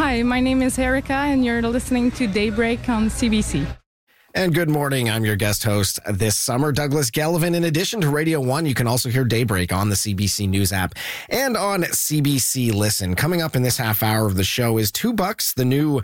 Hi, my name is Erica, and you're listening to Daybreak on CBC. And good morning. I'm your guest host this summer, Douglas Gallivan. In addition to Radio 1, you can also hear Daybreak on the CBC News app and on CBC Listen. Coming up in this half hour of the show is $2, the new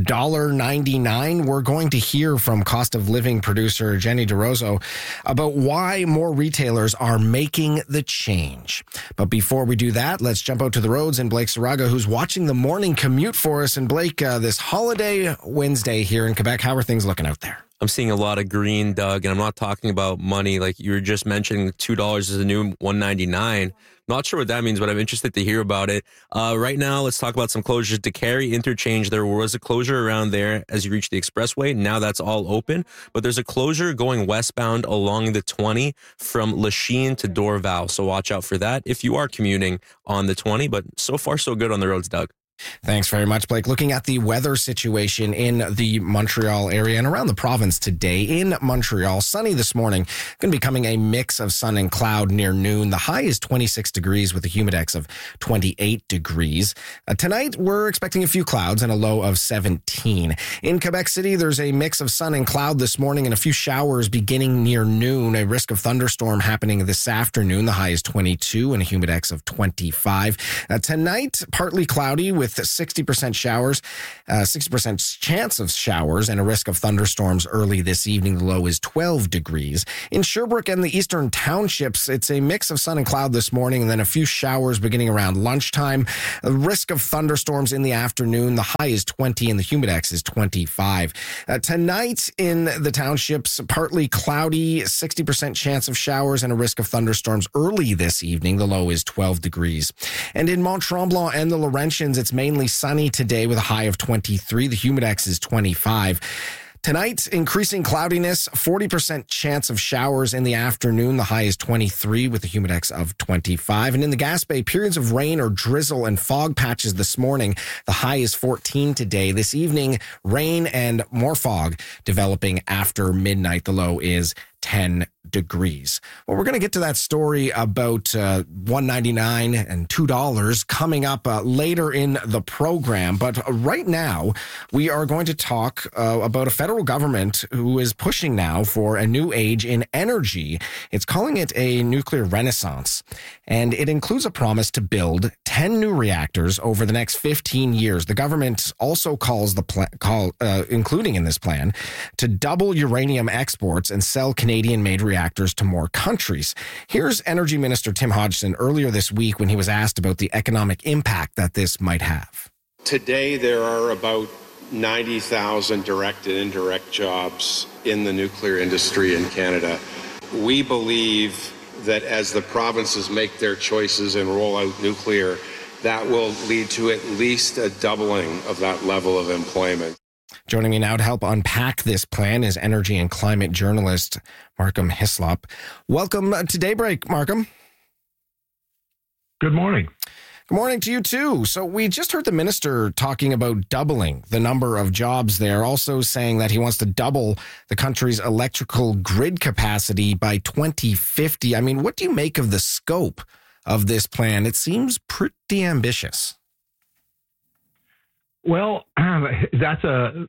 $1.99. We're going to hear from cost of living producer Jenny DeRozo about why more retailers are making the change. But before we do that, let's jump out to the roads and Blake Saraga, who's watching the morning commute for us. And Blake, this holiday Wednesday here in Quebec, how are things looking out there? I'm seeing a lot of green, Doug, and I'm not talking about money. Like you were just mentioning, $2 is the new $1.99. Not sure what that means, but I'm interested to hear about it. Right now, let's talk about some closures. To Carey Interchange, there was a closure around there as you reach the expressway. Now that's all open, but there's a closure going westbound along the 20 from Lachine to Dorval. So watch out for that if you are commuting on the 20, but so far so good on the roads, Doug. Thanks very much, Blake. Looking at the weather situation in the Montreal area and around the province today. In Montreal, sunny this morning, going to be becoming a mix of sun and cloud near noon. The high is 26 degrees with a humidex of 28 degrees. Tonight, we're expecting a few clouds and a low of 17. In Quebec City, there's a mix of sun and cloud this morning and a few showers beginning near noon. A risk of thunderstorm happening this afternoon. The high is 22 and a humidex of 25. Tonight, partly cloudy with 60% showers, 60% chance of showers and a risk of thunderstorms early this evening. The low is 12 degrees. In Sherbrooke and the eastern townships, it's a mix of sun and cloud this morning and then a few showers beginning around lunchtime. A risk of thunderstorms in the afternoon. The high is 20 and the humidex is 25. Tonight in the townships, partly cloudy, 60% chance of showers and a risk of thunderstorms early this evening. The low is 12 degrees. And in Mont-Tremblant and the Laurentians, it's mainly sunny today with a high of 23. The humidex is 25. Tonight, increasing cloudiness, 40% chance of showers in the afternoon. The high is 23 with a humidex of 25. And in the Gaspé, periods of rain or drizzle and fog patches this morning. The high is 14 today. This evening, rain and more fog developing after midnight. The low is 10 degrees. Well, we're going to get to that story about $1.99 and $2 coming up later in the program. But right now, we are going to talk about a federal government who is pushing now for a new age in energy. It's calling it a nuclear renaissance. And it includes a promise to build 10 new reactors over the next 15 years. The government also calls including in this plan, to double uranium exports and sell Canadian-made reactors to more countries. Here's Energy Minister Tim Hodgson earlier this week when he was asked about the economic impact that this might have. Today, there are about 90,000 direct and indirect jobs in the nuclear industry in Canada. We believe that as the provinces make their choices and roll out nuclear, that will lead to at least a doubling of that level of employment. Joining me now to help unpack this plan is energy and climate journalist Markham Hislop. Welcome to Daybreak, Markham. Good morning. Good morning to you too. So we just heard the minister talking about doubling the number of jobs there, also saying that he wants to double the country's electrical grid capacity by 2050. I mean, what do you make of the scope of this plan? It seems pretty ambitious. Well, there's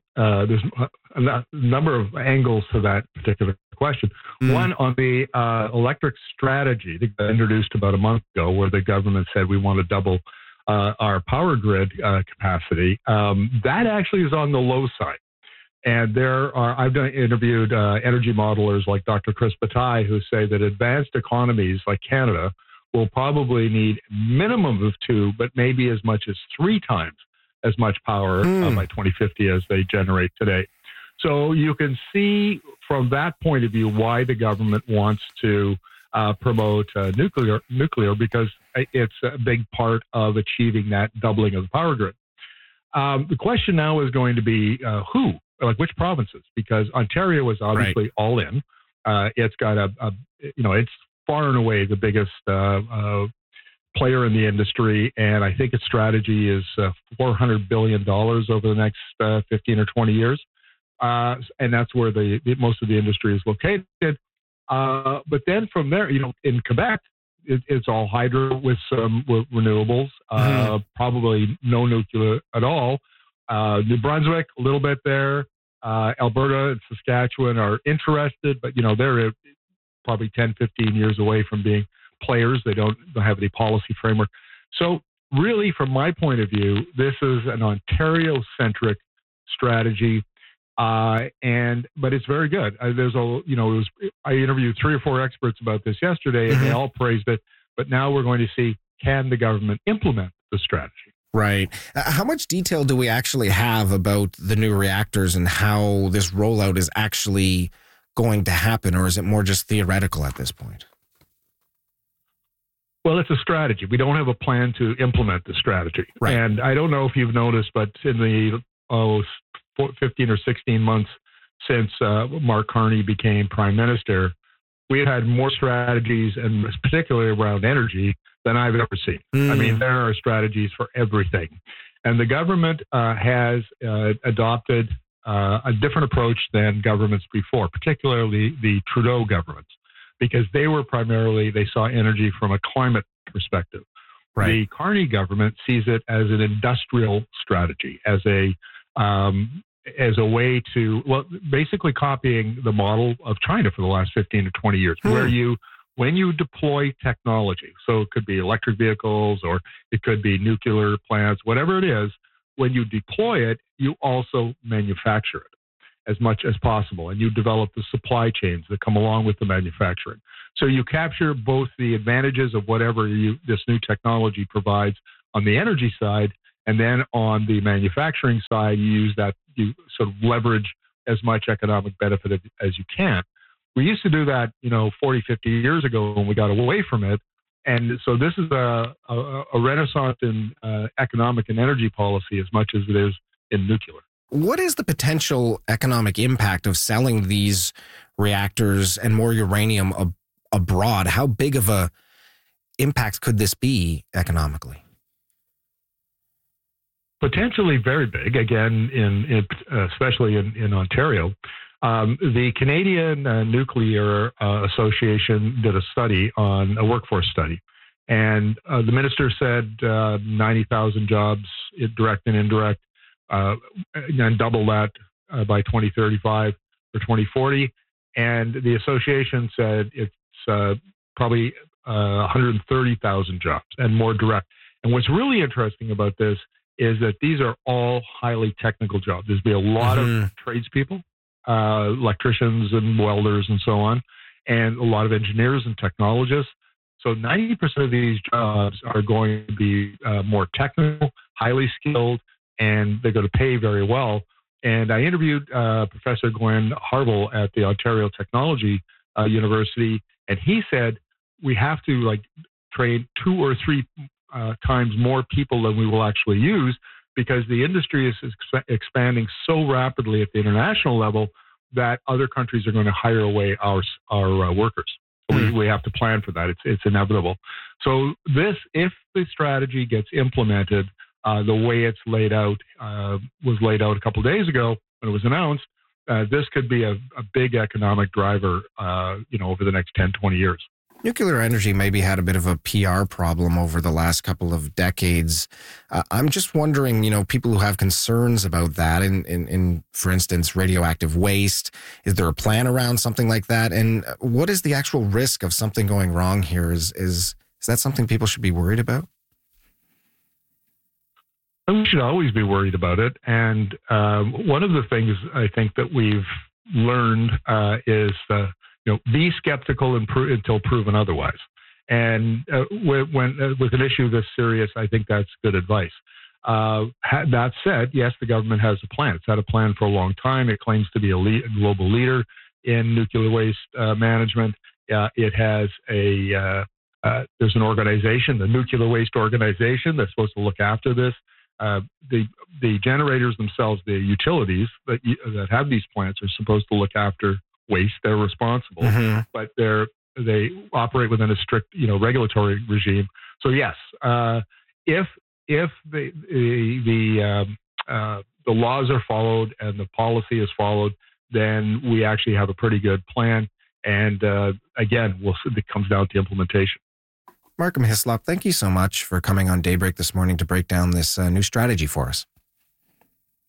a number of angles to that particular question. One on the electric strategy that got introduced about a month ago, where the government said we want to double our power grid capacity. That actually is on the low side. And I've interviewed energy modelers like Dr. Chris Bataille, who say that advanced economies like Canada will probably need minimum of 2, but maybe as much as 3 times as much power by 2050 as they generate today. So you can see from that point of view why the government wants to promote nuclear because it's a big part of achieving that doubling of the power grid. The question now is going to be who, like which provinces, because Ontario is obviously all in. It's got it's far and away the biggest player in the industry, and I think its strategy is $400 billion over the next 15 or 20 years, and that's where most of the industry is located. But then from there, in Quebec, it's all hydro with some renewables, probably no nuclear at all. New Brunswick, a little bit there. Alberta and Saskatchewan are interested, but, they're probably 10, 15 years away from being players. They don't have any policy framework. So really, from my point of view, this is an Ontario-centric strategy. But it's very good. I interviewed 3 or 4 experts about this yesterday, and they all praised it. But now we're going to see, can the government implement the strategy? Right. How much detail do we actually have about the new reactors and how this rollout is actually going to happen, or is it more just theoretical at this point? Well, it's a strategy. We don't have a plan to implement the strategy. Right. And I don't know if you've noticed, but in the 15 or 16 months since Mark Carney became prime minister, we have had more strategies, and particularly around energy, than I've ever seen. I mean, there are strategies for everything. And the government has adopted a different approach than governments before, particularly the Trudeau governments, because they saw energy from a climate perspective. Right. The Carney government sees it as an industrial strategy, as a way to, basically copying the model of China for the last 15 to 20 years, where when you deploy technology, so it could be electric vehicles or it could be nuclear plants, whatever it is, when you deploy it, you also manufacture it as much as possible, and you develop the supply chains that come along with the manufacturing. So you capture both the advantages of whatever this new technology provides on the energy side, and then on the manufacturing side, you sort of leverage as much economic benefit as you can. We used to do that, 40, 50 years ago when we got away from it. And so this is a renaissance in economic and energy policy as much as it is in nuclear. What is the potential economic impact of selling these reactors and more uranium abroad? How big of a impact could this be economically? Potentially very big, again, especially in Ontario. The Canadian Nuclear Association did a workforce study, and the minister said 90,000 jobs, direct and indirect, and double that by 2035 or 2040. And the association said it's probably 130,000 jobs and more direct. And what's really interesting about this is that these are all highly technical jobs. There's be a lot of tradespeople, electricians and welders and so on, and a lot of engineers and technologists. So 90% of these jobs are going to be more technical, highly skilled, and they're going to pay very well. And I interviewed Professor Glenn Harville at the Ontario Technology University, and he said we have to train 2 or 3 times more people than we will actually use, because the industry is expanding so rapidly at the international level that other countries are going to hire away our workers. So we have to plan for that. It's inevitable. So if the strategy gets implemented the way it's laid out, was laid out a couple of days ago when it was announced, this could be a big economic driver, over the next 10, 20 years. Nuclear energy maybe had a bit of a PR problem over the last couple of decades. I'm just wondering, people who have concerns about that in, for instance, radioactive waste, is there a plan around something like that? And what is the actual risk of something going wrong here? Is that something people should be worried about? We should always be worried about it. And one of the things I think that we've learned is be skeptical until proven otherwise. And when with an issue this serious, I think that's good advice. That said, yes, the government has a plan. It's had a plan for a long time. It claims to be a global leader in nuclear waste management. It has there's an organization, the Nuclear Waste Organization, that's supposed to look after this. The generators themselves, the utilities that have these plants, are supposed to look after waste. They're responsible, but they operate within a strict, regulatory regime. So yes, if the laws are followed and the policy is followed, then we actually have a pretty good plan. And again, it comes down to implementation. Markham Hislop, thank you so much for coming on Daybreak this morning to break down this new strategy for us.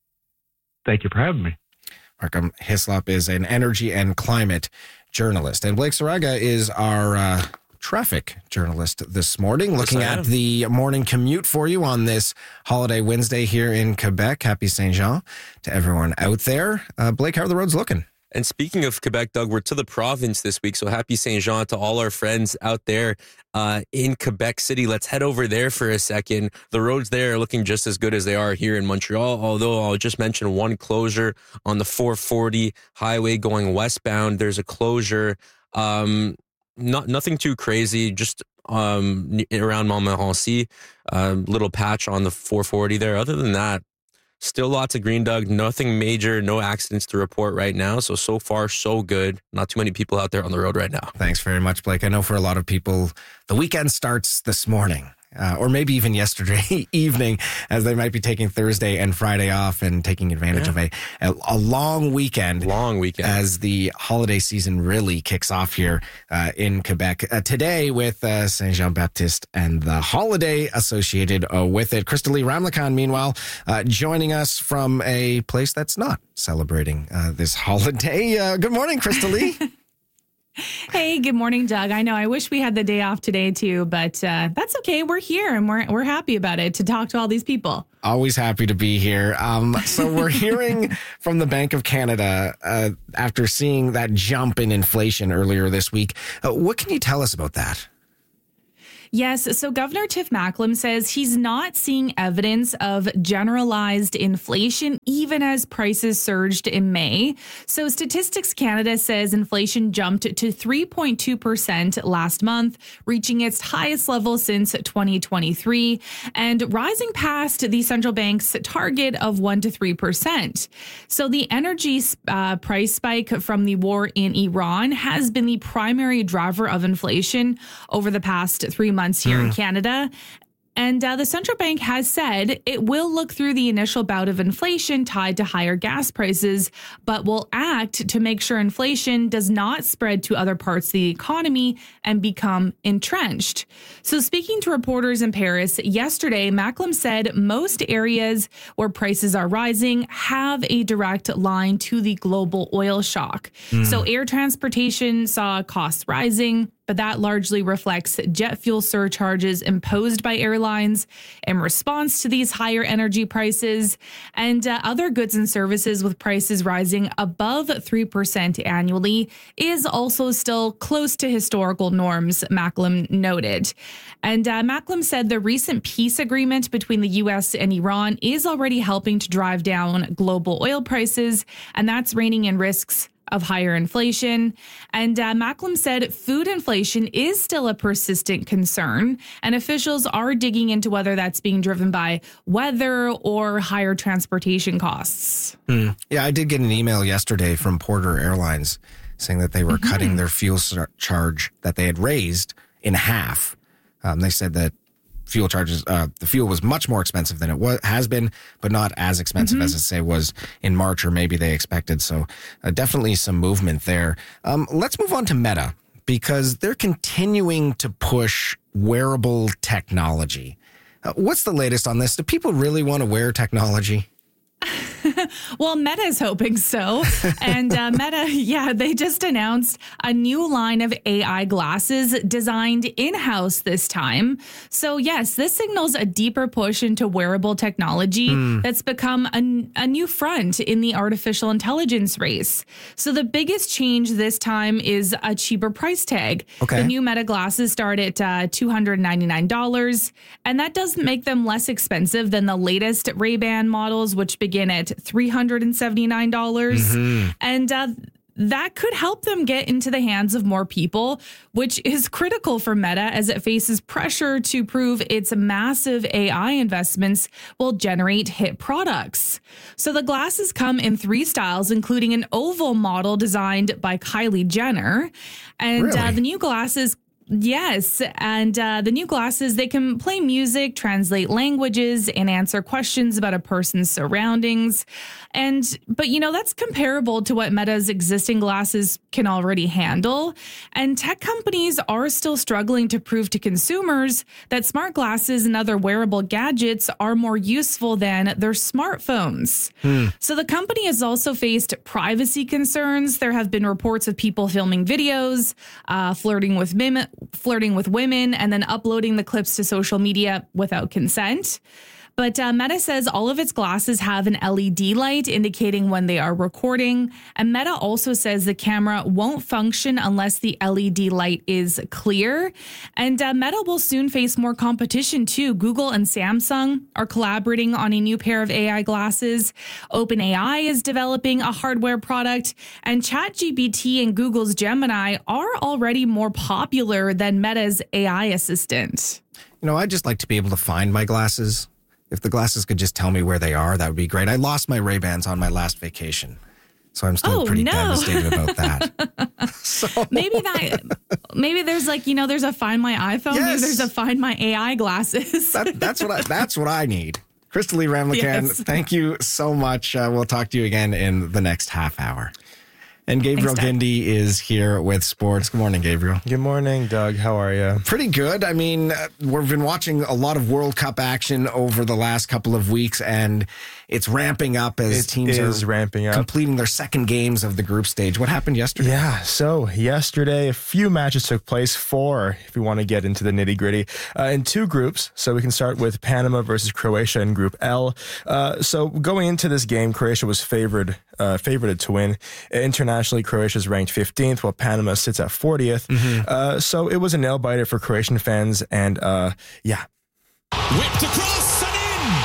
Thank you for having me. Markham Hislop is an energy and climate journalist, and Blake Saraga is our traffic journalist this morning, looking at the morning commute for you on this holiday Wednesday here in Quebec. Happy Saint Jean to everyone out there. Blake, how are the roads looking? And speaking of Quebec, Doug, we're to the province this week, so happy Saint Jean to all our friends out there in Quebec City. Let's head over there for a second. The roads there are looking just as good as they are here in Montreal, although I'll just mention one closure on the 440 highway going westbound. There's a closure, nothing too crazy, just around Montmorency, little patch on the 440 there. Other than that, still lots of green, Doug. Nothing major, no accidents to report right now. So far, so good. Not too many people out there on the road right now. Thanks very much, Blake. I know for a lot of people, the weekend starts this morning. Or maybe even yesterday evening, as they might be taking Thursday and Friday off and taking advantage of a long weekend. As the holiday season really kicks off here in Quebec. Today with Saint Jean Baptiste and the holiday associated with it. Crystalie Ramlakan, meanwhile, joining us from a place that's not celebrating this holiday. Good morning, Crystalie. Hey, good morning, Doug. I know I wish we had the day off today too, but that's okay. We're here and we're happy about it to talk to all these people. Always happy to be here. So we're hearing from the Bank of Canada after seeing that jump in inflation earlier this week. What can you tell us about that? Yes. So Governor Tiff Macklem says he's not seeing evidence of generalized inflation, even as prices surged in May. So Statistics Canada says inflation jumped to 3.2% last month, reaching its highest level since 2023 and rising past the central bank's target of 1 to 3%. So the energy price spike from the war in Iran has been the primary driver of inflation over the past 3 months here in Canada. And the central bank has said it will look through the initial bout of inflation tied to higher gas prices, but will act to make sure inflation does not spread to other parts of the economy and become entrenched. So speaking to reporters in Paris yesterday, Macklem said most areas where prices are rising have a direct line to the global oil shock. So air transportation saw costs rising, but that largely reflects jet fuel surcharges imposed by airlines in response to these higher energy prices, and other goods and services with prices rising above 3% annually is also still close to historical norms, Macklem noted. And Macklem said the recent peace agreement between the U.S. and Iran is already helping to drive down global oil prices, and that's reining in risks of higher inflation. And Macklem said food inflation is still a persistent concern, and officials are digging into whether that's being driven by weather or higher transportation costs. Yeah, I did get an email yesterday from Porter Airlines saying that they were cutting their fuel charge that they had raised in half. They said that fuel charges, the fuel was much more expensive than it has been, but not as expensive as it say was in March, or maybe they expected. So definitely some movement there. Let's move on to Meta, because they're continuing to push wearable technology. What's the latest on this? Do people really want to wear technology? Well, Meta's hoping so. And Meta, they just announced a new line of AI glasses designed in-house this time. So yes, this signals a deeper push into wearable technology that's become a new front in the artificial intelligence race. So the biggest change this time is a cheaper price tag. The new Meta glasses start at $299, and that doesn't make them less expensive than the latest Ray-Ban models, which begin at $379. And that could help them get into the hands of more people, which is critical for Meta as it faces pressure to prove its massive AI investments will generate hit products. So the glasses come in 3 styles, including an oval model designed by Kylie Jenner. And the new glasses Yes, and the new glasses, they can play music, translate languages, and answer questions about a person's surroundings. But that's comparable to what Meta's existing glasses can already handle. And tech companies are still struggling to prove to consumers that smart glasses and other wearable gadgets are more useful than their smartphones. So the company has also faced privacy concerns. There have been reports of people filming videos, flirting with women, and then uploading the clips to social media without consent. But Meta says all of its glasses have an LED light indicating when they are recording. And Meta also says the camera won't function unless the LED light is clear. And Meta will soon face more competition too. Google and Samsung are collaborating on a new pair of AI glasses. OpenAI is developing a hardware product. And ChatGPT and Google's Gemini are already more popular than Meta's AI assistant. I'd just like to be able to find my glasses. If the glasses could just tell me where they are, that would be great. I lost my Ray-Bans on my last vacation, so I'm still pretty devastated about that. So maybe there's there's a Find My iPhone. Yes. Maybe there's a Find My AI glasses. That's what I need. Crystalie Ramlakan, Thank you so much. We'll talk to you again in the next half hour. And Gabriel Gindi is here with sports. Good morning, Gabriel. Good morning, Doug. How are you? Pretty good. I mean, we've been watching a lot of World Cup action over the last couple of weeks, and it's ramping up as teams are ramping up, completing their second games of the group stage. What happened yesterday? Yeah, so yesterday, a few matches took place, 4, if we want to get into the nitty-gritty, in 2 groups. So we can start with Panama versus Croatia in Group L. So going into this game, Croatia was favored to win. Internationally, Croatia's ranked 15th, while Panama sits at 40th. So it was a nail-biter for Croatian fans, and Whipped across and in!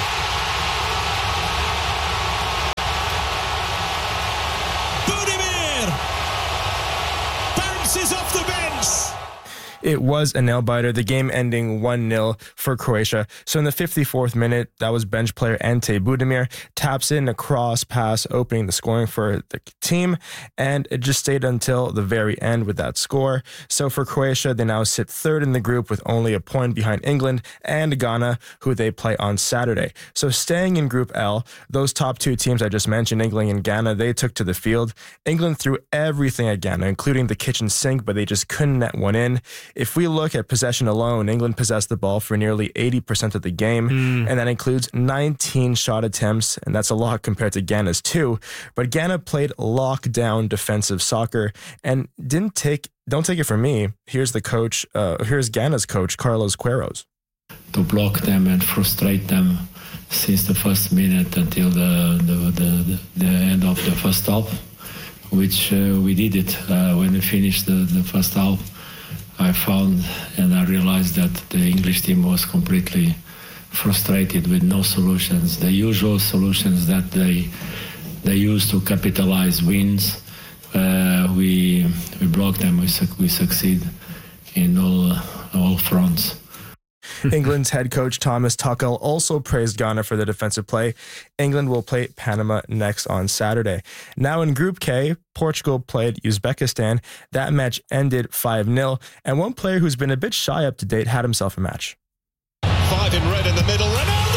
Budimir bounces off the bench! It was a nail-biter, the game ending 1-0 for Croatia. So in the 54th minute, that was bench player Ante Budimir, taps in a cross pass, opening the scoring for the team, and it just stayed until the very end with that score. So for Croatia, they now sit 3rd in the group with only a point behind England and Ghana, who they play on Saturday. So staying in Group L, those top 2 teams I just mentioned, England and Ghana, they took to the field. England threw everything at Ghana, including the kitchen sink, but they just couldn't net one in. If we look at possession alone, England possessed the ball for nearly 80% of the game, and that includes 19 shot attempts, and that's a lot compared to Ghana's 2. But Ghana played lockdown defensive soccer and don't take it from me. Here's the coach. Here's Ghana's coach, Carlos Queiroz. To block them and frustrate them since the first minute until the end of the first half, which we did it when we finished the first half. I found and I realized that the English team was completely frustrated with no solutions. The usual solutions that they use to capitalize wins, we block them. We succeed in all fronts. England's head coach Thomas Tuchel also praised Ghana for the defensive play. England will play Panama next on Saturday. Now in Group K, Portugal played Uzbekistan. That match ended 5-0, and one player who's been a bit shy up to date had himself a match. 5 in red in the middle, Ronaldo!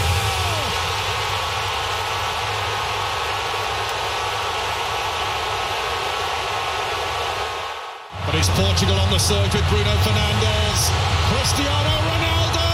But it's Portugal on the circuit, Bruno Fernandes, Cristiano Ronaldo!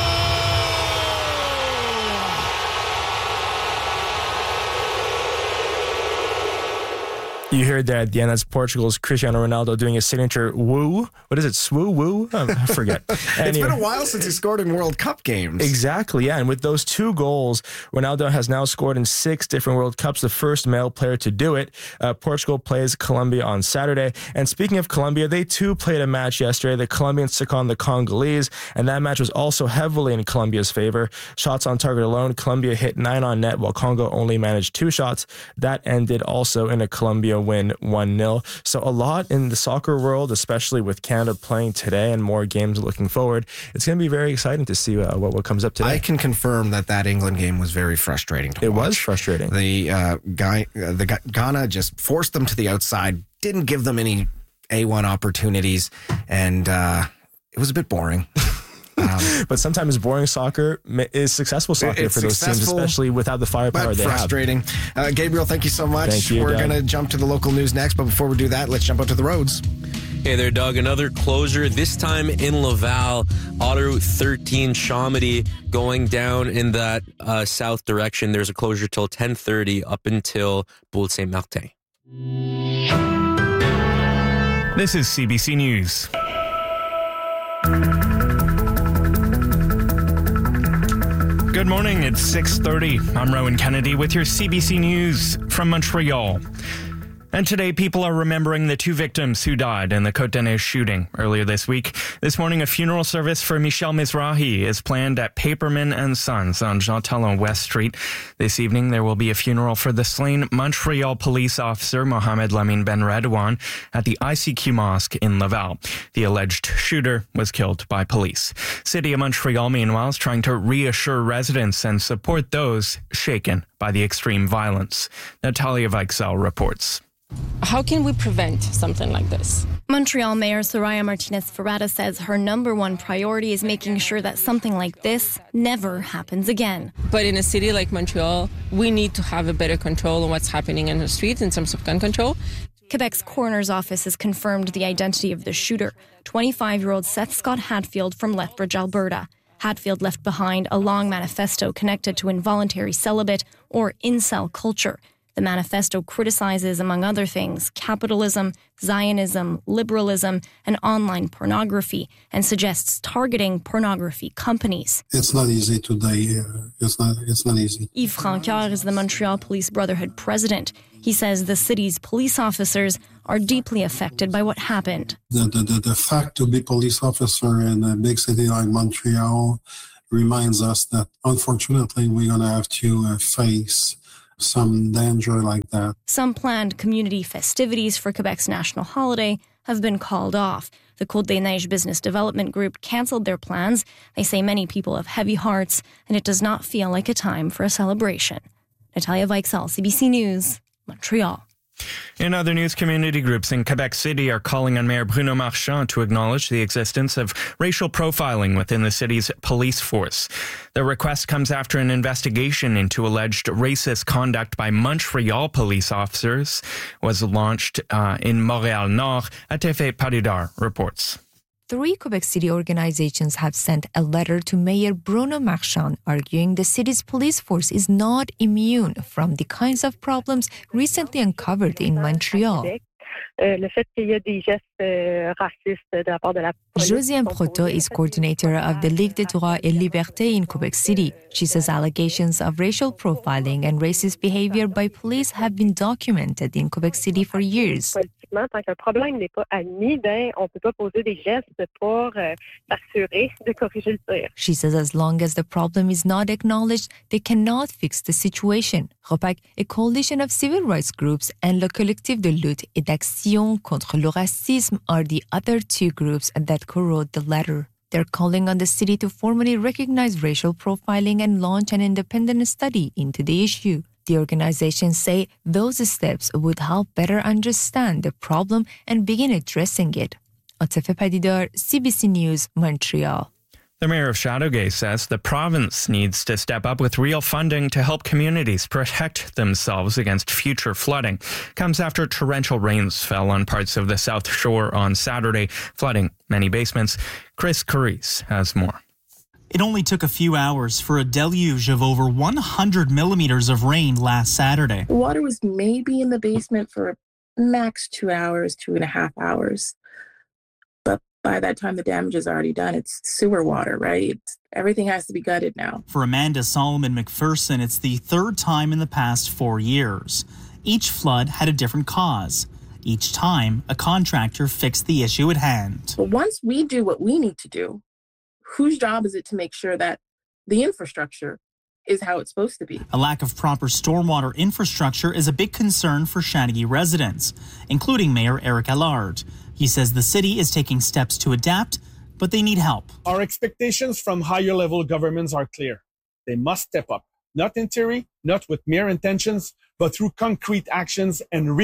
You heard that at the end. That's Portugal's Cristiano Ronaldo doing his signature woo. What is it? Swoo woo? I forget. It's been a while since he scored in World Cup games. Exactly, yeah. And with those 2 goals, Ronaldo has now scored in 6 different World Cups, the first male player to do it. Portugal plays Colombia on Saturday. And speaking of Colombia, they too played a match yesterday. The Colombians took on the Congolese, and that match was also heavily in Colombia's favor. Shots on target alone, Colombia hit 9 on net, while Congo only managed 2 shots. That ended also in a Colombia win 1-0. So a lot in the soccer world, especially with Canada playing today and more games looking forward. It's going to be very exciting to see what comes up today. I can confirm that England game was very frustrating to watch. It was frustrating. The Ghana just forced them to the outside, didn't give them any A1 opportunities, and It was a bit boring. But sometimes boring soccer is successful soccer for those teams, especially without the firepower they frustrating. Gabriel, thank you so much. Thank you, We're going to jump to the local news next, but before we do that, let's jump out to the roads. Hey there, Doug. Another closure, this time in Laval. Autoroute 13 Chomedy going down in that south direction. There's a closure till 10:30 up until Bourg-Saint-Martin. This is CBC News. Good morning, it's 6:30. I'm Rowan Kennedy with your CBC News from Montreal. And today, people are remembering the 2 victims who died in the Côte-des-Neiges shooting earlier this week. This morning, a funeral service for Michel Mizrahi is planned at Paperman and Sons on Jean Talon West Street. This evening, there will be a funeral for the slain Montreal police officer Mohamed Lamine Ben Redouane at the ICQ Mosque in Laval. The alleged shooter was killed by police. City of Montreal, meanwhile, is trying to reassure residents and support those shaken by the extreme violence. Natalia Weichsel reports. How can we prevent something like this? Montreal Mayor Soraya Martinez-Ferrada says her number one priority is making sure that something like this never happens again. But in a city like Montreal, we need to have a better control on what's happening in the streets in terms of gun control. Quebec's coroner's office has confirmed the identity of the shooter, 25-year-old Seth Scott Hatfield from Lethbridge, Alberta. Hatfield left behind a long manifesto connected to involuntary celibate or incel culture. The manifesto criticizes, among other things, capitalism, Zionism, liberalism, and online pornography, and suggests targeting pornography companies. It's not easy today. It's not easy. Yves Francoeur is the Montreal Police Brotherhood president. He says the city's police officers are deeply affected by what happened. The fact to be police officer in a big city like Montreal reminds us that, unfortunately, we're going to have to face some danger like that. Some planned community festivities for Quebec's national holiday have been called off. The Côte-des-Neiges Business Development Group cancelled their plans. They say many people have heavy hearts, and it does not feel like a time for a celebration. Natalia Weichsel, CBC News, Montreal. In other news, community groups in Quebec City are calling on Mayor Bruno Marchand to acknowledge the existence of racial profiling within the city's police force. The request comes after an investigation into alleged racist conduct by Montreal police officers was launched in Montréal-Nord, ATF Paridar reports. 3 Quebec City organizations have sent a letter to Mayor Bruno Marchand arguing the city's police force is not immune from the kinds of problems recently uncovered in Montreal. Josiane Proto is coordinator of the Ligue des Droits et Libertés in Quebec City. She says allegations of racial profiling and racist behavior by police have been documented in Quebec City for years. Tant qu'un problème n'est pas admis, on peut pas poser des gestes pour s'assurer de corriger le tir. She says as long as the problem is not acknowledged, they cannot fix the situation. ROPAC, a coalition of civil rights groups, and Le Collectif de lutte et d'action contre le racisme are the other 2 groups that co-wrote the letter. They're calling on the city to formally recognize racial profiling and launch an independent study into the issue. The organizations say those steps would help better understand the problem and begin addressing it. Atafe Padidar, CBC News, Montreal. The mayor of Châteauguay says the province needs to step up with real funding to help communities protect themselves against future flooding. Comes after torrential rains fell on parts of the South Shore on Saturday, flooding many basements. Chris Carice has more. It only took a few hours for a deluge of over 100 millimeters of rain last Saturday. The water was maybe in the basement for max 2 hours, 2.5 hours. But by that time, the damage is already done. It's sewer water, right? Everything has to be gutted now. For Amanda Solomon McPherson, it's the 3rd time in the past 4 years. Each flood had a different cause. Each time, a contractor fixed the issue at hand. But once we do what we need to do, whose job is it to make sure that the infrastructure is how it's supposed to be? A lack of proper stormwater infrastructure is a big concern for Châteauguay residents, including Mayor Eric Allard. He says the city is taking steps to adapt, but they need help. Our expectations from higher level governments are clear. They must step up, not in theory, not with mere intentions, but through concrete actions and real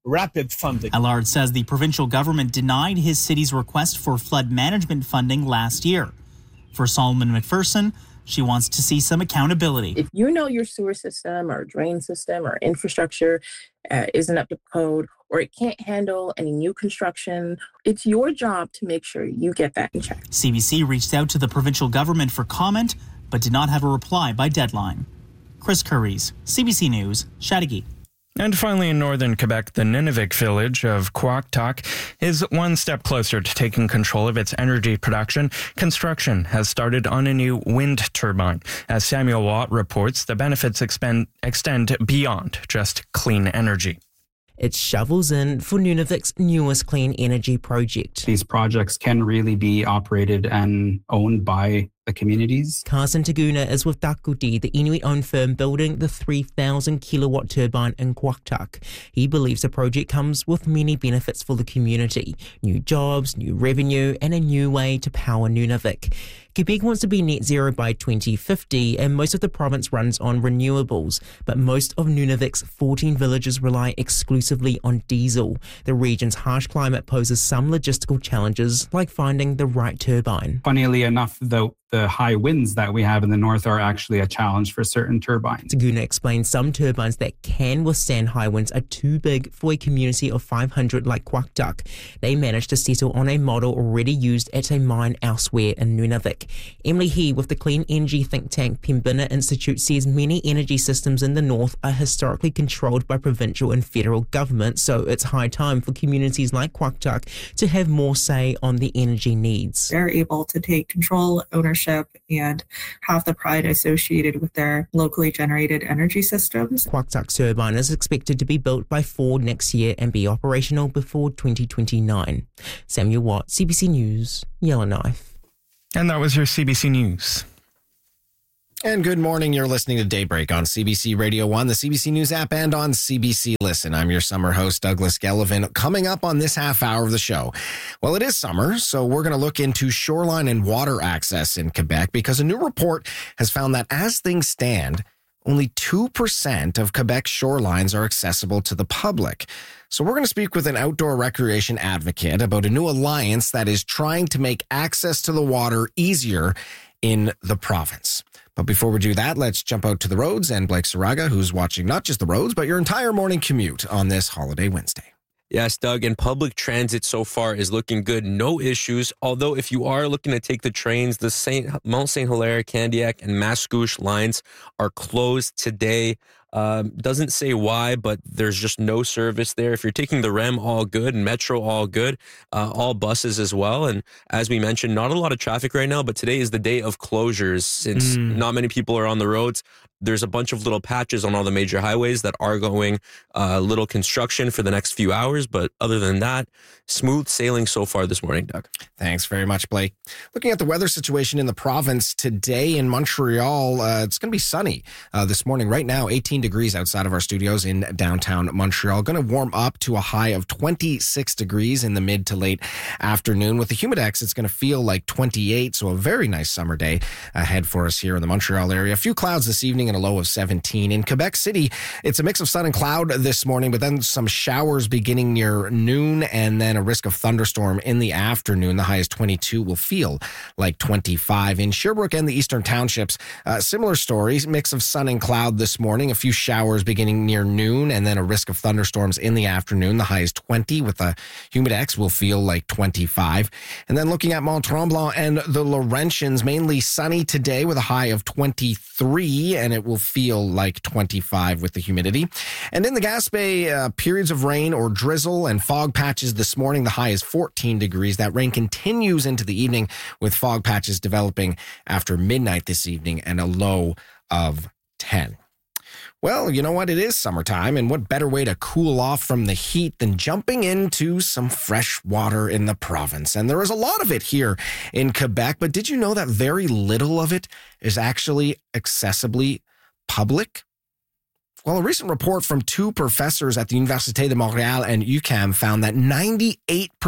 rapid funding. Allard says the provincial government denied his city's request for flood management funding last year. For Solomon McPherson, she wants to see some accountability. If you know your sewer system or drain system or infrastructure isn't up to code, or it can't handle any new construction, it's your job to make sure you get that in check. CBC reached out to the provincial government for comment, but did not have a reply by deadline. Chris Curries, CBC News, Chateauguay. And finally, in northern Quebec, the Nunavik village of Quaqtuck is one step closer to taking control of its energy production. Construction has started on a new wind turbine. As Samuel Watt reports, the benefits extend beyond just clean energy. It's shovels in for Nunavik's newest clean energy project. These projects can really be operated and owned by the communities. Carson Taguna is with Dakuti, the Inuit-owned firm building the 3,000 kilowatt turbine in Quaqtuck. He believes the project comes with many benefits for the community: new jobs, new revenue, and a new way to power Nunavik. Quebec wants to be net zero by 2050, and most of the province runs on renewables, but most of Nunavik's 14 villages rely exclusively on diesel. The region's harsh climate poses some logistical challenges, like finding the right turbine. Funnily enough, the high winds that we have in the north are actually a challenge for certain turbines. Taguna explains some turbines that can withstand high winds are too big for a community of 500 like Quaqtuck. They managed to settle on a model already used at a mine elsewhere in Nunavik. Emily He with the clean energy think tank Pembina Institute says many energy systems in the north are historically controlled by provincial and federal government, so it's high time for communities like Quaqtuck to have more say on the energy needs. They're able to take control, ownership, and have the pride associated with their locally generated energy systems. Quaqtuck's turbine is expected to be built by Ford next year and be operational before 2029. Samuel Watt, CBC News, Yellowknife. And that was your CBC News. And good morning. You're listening to Daybreak on CBC Radio 1, the CBC News app, and on CBC Listen. I'm your summer host, Douglas Gellivan. Coming up on this half hour of the show, well, it is summer, so we're going to look into shoreline and water access in Quebec because a new report has found that as things stand, only 2% of Quebec's shorelines are accessible to the public. So we're going to speak with an outdoor recreation advocate about a new alliance that is trying to make access to the water easier in the province. But before we do that, let's jump out to the roads and Blake Saraga, who's watching not just the roads, but your entire morning commute on this holiday Wednesday. Yes, Doug, and public transit so far is looking good. No issues. Although if you are looking to take the trains, the Mount St. Hilaire, Candiac, and Mascouche lines are closed today. Doesn't say why, but there's just no service there. If you're taking the REM, all good, and Metro, all good, all buses as well. And as we mentioned, not a lot of traffic right now, but today is the day of closures since not many people are on the roads. There's a bunch of little patches on all the major highways that are going little construction for the next few hours. But other than that, smooth sailing so far this morning, Doug. Thanks very much, Blake. Looking at the weather situation in the province today in Montreal, it's going to be sunny this morning. Right now, 18 degrees outside of our studios in downtown Montreal. Going to warm up to a high of 26 degrees in the mid to late afternoon. With the Humidex, it's going to feel like 28, so a very nice summer day ahead for us here in the Montreal area. A few clouds this evening and a low of 17. In Quebec City, it's a mix of sun and cloud this morning, but then some showers beginning near noon and then a risk of thunderstorm in the afternoon. The high is 22, will feel like 25. In Sherbrooke and the Eastern Townships, similar stories, mix of sun and cloud this morning, a few showers beginning near noon and then a risk of thunderstorms in the afternoon. The high is 20 with a Humidex, will feel like 25. And then looking at Mont Tremblant and the Laurentians, mainly sunny today with a high of 23 and it will feel like 25 with the humidity. And in the Gaspé, periods of rain or drizzle and fog patches this morning. The high is 14 degrees. That rain continues into the evening with fog patches developing after midnight this evening and a low of 10. Well, you know what? It is summertime, and what better way to cool off from the heat than jumping into some fresh water in the province? And there is a lot of it here in Quebec, but did you know that very little of it is actually accessibly public? Well, a recent report from two professors at the Université de Montréal and UQAM found that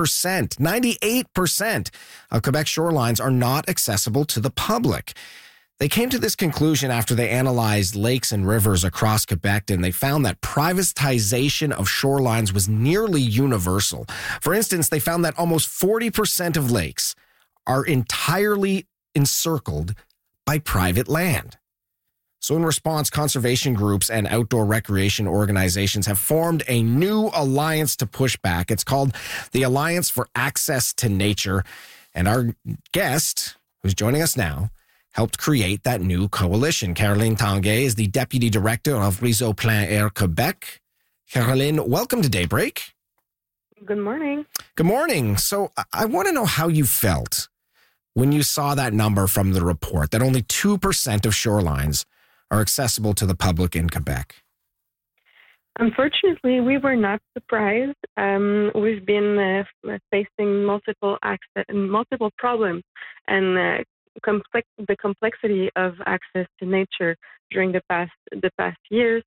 98% of Quebec shorelines are not accessible to the public. They came to this conclusion after they analyzed lakes and rivers across Quebec, and they found that privatization of shorelines was nearly universal. For instance, they found that almost 40% of lakes are entirely encircled by private land. So in response, conservation groups and outdoor recreation organizations have formed a new alliance to push back. It's called the Alliance for Access to Nature. And our guest, who's joining us now, helped create that new coalition. Caroline Tanguay is the Deputy Director of Réseau Plein Air Quebec. Caroline, welcome to Daybreak. Good morning. Good morning. So I want to know how you felt when you saw that number from the report, that only 2% of shorelines are accessible to the public in Quebec. Unfortunately, we were not surprised. We've been facing multiple problems and the complexity of access to nature during the past years.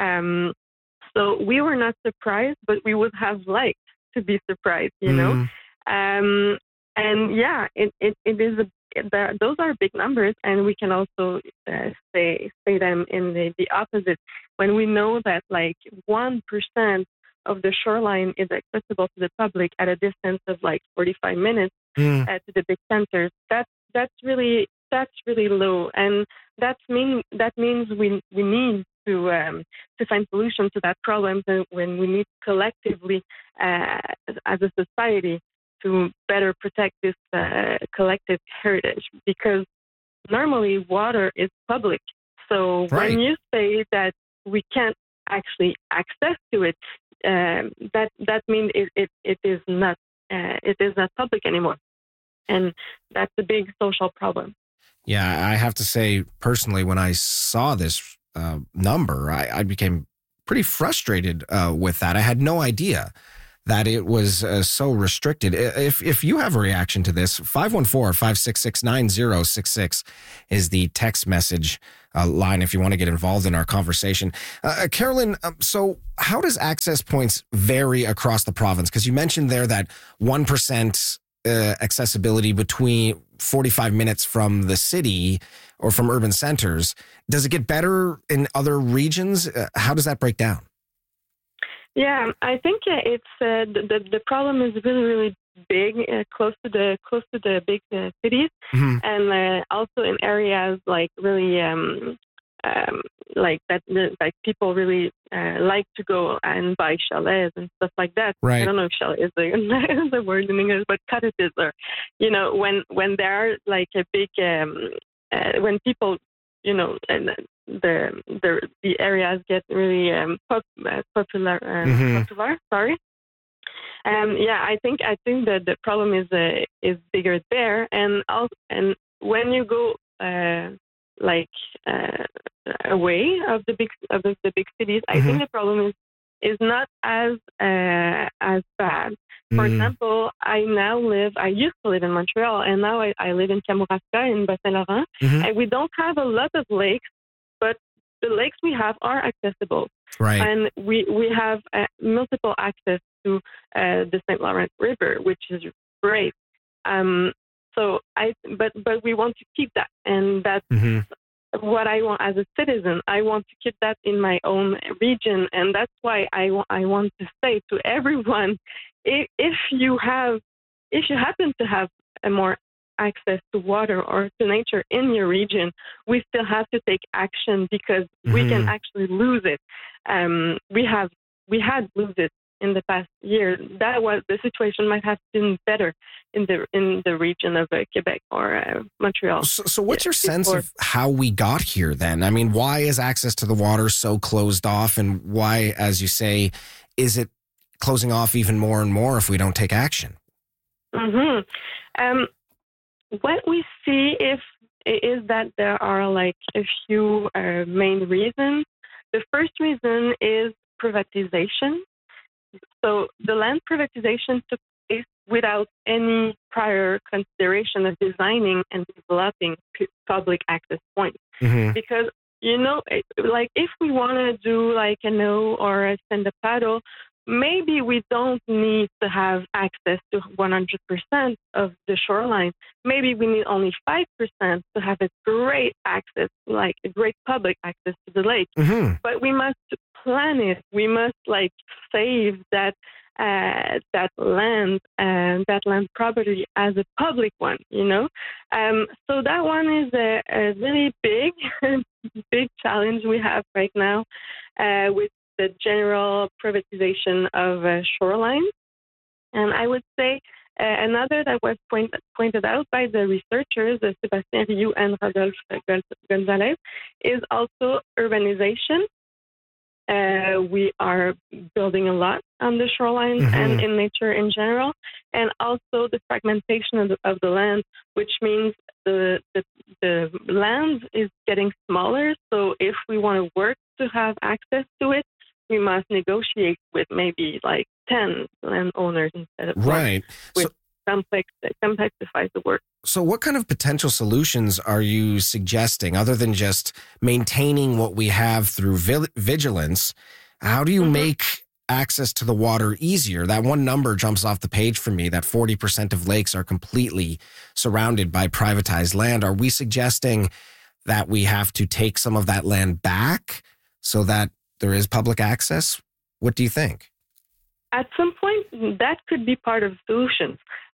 So we were not surprised, but we would have liked to be surprised, you know. And yeah, it is those are big numbers, and we can also say them in the opposite. When we know that like 1% of the shoreline is accessible to the public at a distance of like 45 minutes to the big centers, that's really low, and that means we need to find solutions to that problem, when we need collectively as a society to better protect this collective heritage, because normally water is public. So when you say that we can't actually access to it, that means it is not public anymore, and that's a big social problem. Yeah, I have to say personally, when I saw this number, I became pretty frustrated with that. I had no idea that it was so restricted. If you have a reaction to this, 514-566-9066 is the text message line if you want to get involved in our conversation. Caroline, so how does access points vary across the province? Because you mentioned there that 1% accessibility between 45 minutes from the city or from urban centers. Does it get better in other regions? How does that break down? Yeah, I think it's the problem is really big, close to the big cities, and also in areas like really like that, like people really like to go and buy chalets and stuff like that. Right. I don't know if chalet is the word in English, but cottages are, you know, when there are like a big when people, you know, and the areas get really popular. Sorry. Yeah, I think that the problem is bigger there, and when you go away of the big cities, I think the problem is not as bad. For example, I used to live in Montreal, and now I live in Kamouraska in Bas-Saint-Laurent, and we don't have a lot of lakes, but the lakes we have are accessible. Right. And we have multiple access to the St. Lawrence River, which is great. But we want to keep that, and that's what I want as a citizen. I want to keep that in my own region, and that's why I want to say to everyone, if you happen to have a more access to water or to nature in your region, we still have to take action, because we can actually lose it. We had lose it in the past year. The situation might have been better in the region of Quebec or Montreal. So what's your sense of how we got here then? I mean, why is access to the water so closed off, and why, as you say, is it closing off even more and more if we don't take action? What we see is that there are like a few main reasons. The first reason is privatization. So the land privatization took place without any prior consideration of designing and developing public access points. Because, you know, like if we want to do like a canoe or a stand-up paddle, maybe we don't need to have access to 100% of the shoreline. Maybe we need only 5% to have a great access, like a great public access to the lake. Mm-hmm. But we must plan it. We must like save that land and that land property as a public one, you know. So that one is a really big challenge we have right now with the general privatization of shoreline. And I would say another that was pointed out by the researchers, Sébastien Rioux and Rodolphe Gonzalez, is also urbanization. We are building a lot on the shoreline and in nature in general, and also the fragmentation of the land, which means the land is getting smaller. So if we want to work to have access to it, we must negotiate with maybe like 10 landowners instead of right. One, which complexifies the work. So what kind of potential solutions are you suggesting other than just maintaining what we have through vigilance? How do you make access to the water easier? That one number jumps off the page for me, that 40% of lakes are completely surrounded by privatized land. Are we suggesting that we have to take some of that land back so that there is public access? What do you think? At some point, that could be part of the solution.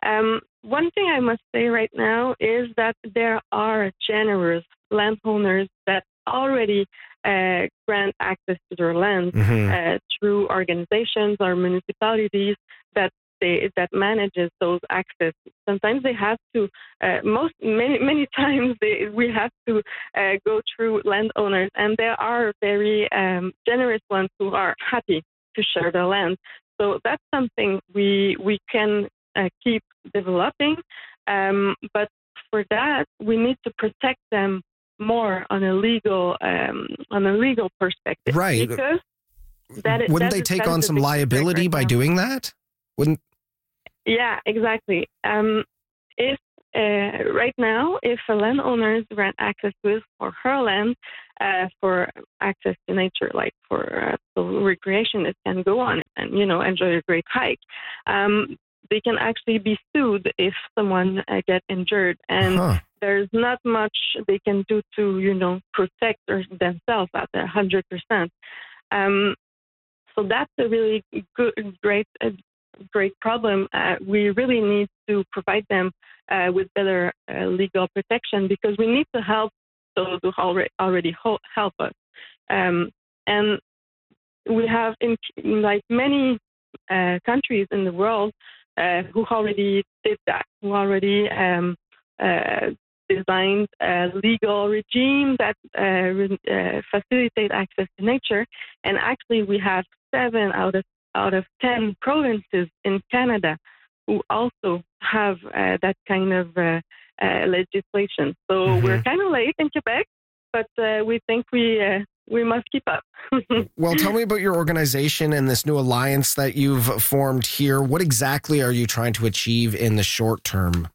One thing I must say right now is that there are generous landowners that already grant access to their land through organizations or municipalities that manages those access. Sometimes they have to, many times we have to go through landowners, and there are very generous ones who are happy to share their land. So that's something we can keep developing, but for that we need to protect them more on a legal perspective. Right. Because wouldn't they take on some liability by doing that? Wouldn't? Yeah, exactly. If right now, if a landowner grant access to his or her land for access to nature, like for recreation, it can go on and enjoy a great hike. They can actually be sued if someone get injured, and there's not much they can do to protect themselves at 100%. So that's a really great problem. We really need to provide them with better legal protection, because we need to help those who already help us. And we have in like many countries in the world who already did that, who already designed a legal regime that facilitate access to nature. And actually, we have 7 out of 10 provinces in Canada who also have that kind of legislation. So we're kind of late in Quebec, but we think we must keep up. Well, tell me about your organization and this new alliance that you've formed here. What exactly are you trying to achieve in the short term?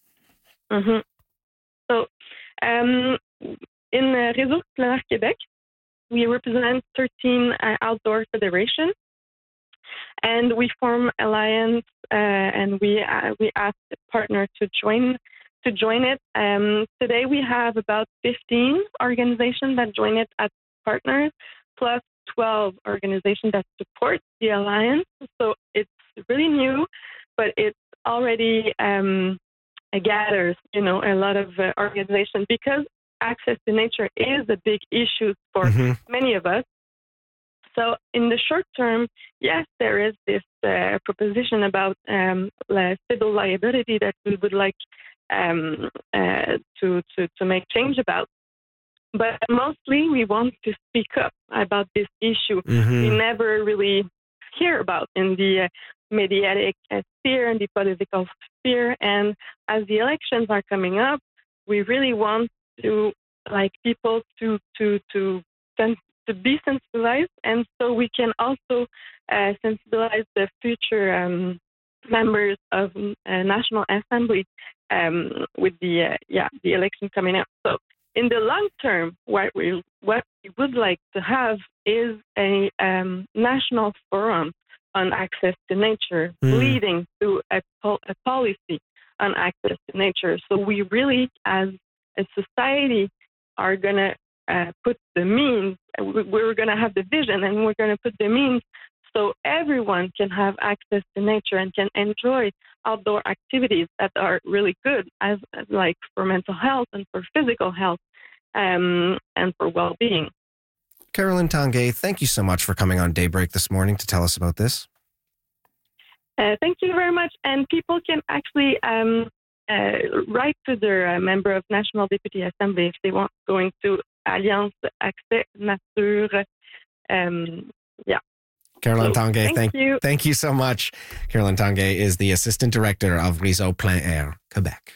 So, in Réseau Planaire Québec, we represent 13 outdoor federations, and we form alliance, and we ask the partner to join it. Today we have about 15 organizations that join it as partners, plus 12 organizations that support the alliance. So it's really new, but it's already gathers, a lot of organizations, because access to nature is a big issue for many of us. So in the short term, yes, there is this proposition about civil liability that we would like to make change about. But mostly we want to speak up about this issue. We never really hear about in the mediatic sphere and the political sphere. And as the elections are coming up, we really want to people to be sensibilized, and so we can also sensibilize the future members of National Assembly with the election coming up. So in the long term, what we would like to have is a national forum on access to nature, leading to a policy on access to nature. So we really, as a society, are going to put the means, we're going to have the vision, and we're going to put the means so everyone can have access to nature and can enjoy outdoor activities that are really good, as like for mental health and for physical health and for well-being. Carolyn Tanguay, thank you so much for coming on Daybreak this morning to tell us about this. Thank you very much. And people can actually write to their member of National Deputy Assembly if they want, going to Alliance Accès Nature. Carolyn Tanguay, thank you. Thank you so much. Carolyn Tanguay is the Assistant Director of Réseau Plein Air, Quebec.